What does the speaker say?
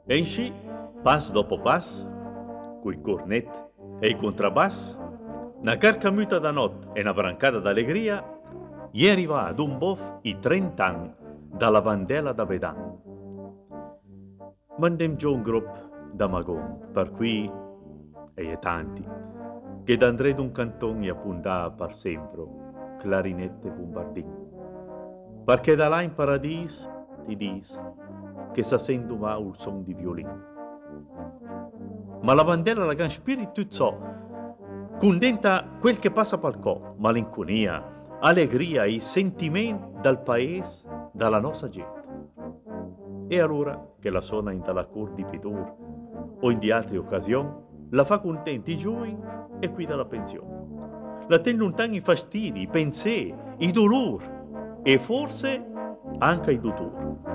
Enci, pas dopo pas, coi cornet e i contrabbass, una carcamuta da notte e una brancata d'allegria, è arrivato ad un boff i 30 anni dalla bandela da Vedan. Mandem giù un gruppo da Magon, per cui, e è tanti, che d'andré d'un cantone a puntà per sempre, clarinette e bombardini. Perché da là in paradiso si dice che sa sento va il son di violino. Ma la bandera la gan spirito tutto ciò, contenta quel che passa per co, malinconia, allegria e sentimenti dal paese, dalla nostra gente. E allora che la suona in dalla cor di Pidur o in di altre occasioni, la fa contenti i giovani e qui dalla pensione. La ten lontani i fastidi, i pensieri, i dolori e forse anche i dottori.